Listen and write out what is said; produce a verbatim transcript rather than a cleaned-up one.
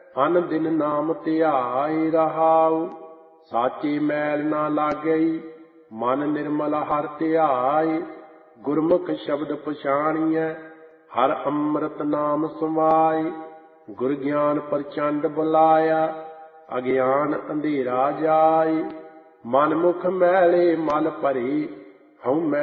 ਅਨ ਦਿਨ ਨਾਮ ਧਿਆਏ ਰਹਾਉ। ਸਾਚੀ ਮੈਲ ਨਾ ਲਾਗਈ ਮਨ ਨਿਰਮਲ ਹਰਿ ਧਿਆਏ। ਗੁਰਮੁਖ ਸ਼ਬਦ ਪਛਾਣੀਐ ਹਰਿ ਅੰਮ੍ਰਿਤ ਨਾਮ ਸਮਾਏ। ਗੁਰ ਗਿਆਨ ਪ੍ਰਚੰਡ ਬੁਲਾਇਆ ਅਗਿਆਨ ਅੰਧੇਰਾ ਜਾਏ। ਮਨ ਮੁਖ ਮੈਲੇ ਮਲ ਭਰੇ ਹਉ ਮੈਂ